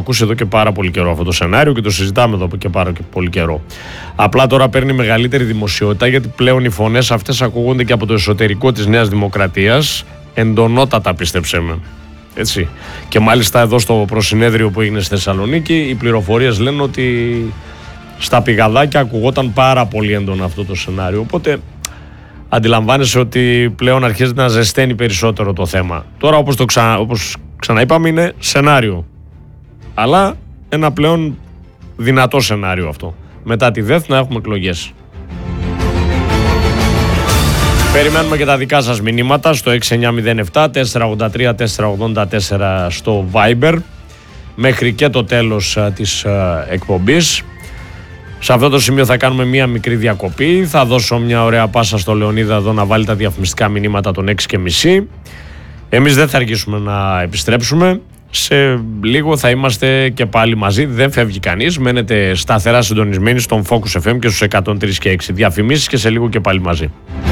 ακούσει εδώ και πάρα πολύ καιρό αυτό το σενάριο και το συζητάμε εδώ και πάρα πολύ καιρό. Απλά τώρα παίρνει μεγαλύτερη δημοσιότητα γιατί πλέον οι φωνές αυτές ακούγονται και από το εσωτερικό της Νέας Δημοκρατίας, εντονότατα, πίστεψέ με. Έτσι. Και μάλιστα εδώ στο προσυνέδριο που έγινε στη Θεσσαλονίκη, οι πληροφορίες λένε ότι στα πηγαδάκια ακουγόταν πάρα πολύ έντονα αυτό το σενάριο. Οπότε αντιλαμβάνεσαι ότι πλέον αρχίζει να ζεσταίνει περισσότερο το θέμα. Τώρα, όπως ξαναείπαμε, είναι σενάριο. Αλλά ένα πλέον δυνατό σενάριο αυτό. Μετά τη ΔΕΘ να έχουμε εκλογές. Περιμένουμε και τα δικά σας μηνύματα στο 6907 483 484 στο Viber μέχρι και το τέλος της εκπομπής. Σε αυτό το σημείο θα κάνουμε μία μικρή διακοπή. Θα δώσω μια ωραία πάσα στο Λεωνίδα εδώ να βάλει τα διαφημιστικά μηνύματα των 6.30. Εμείς δεν θα αργήσουμε να επιστρέψουμε. Σε λίγο θα είμαστε και πάλι μαζί. Δεν φεύγει κανείς. Μένετε σταθερά συντονισμένοι στον Focus FM και στους 103 και 6 διαφημίσεις και σε λίγο και πάλι μαζί.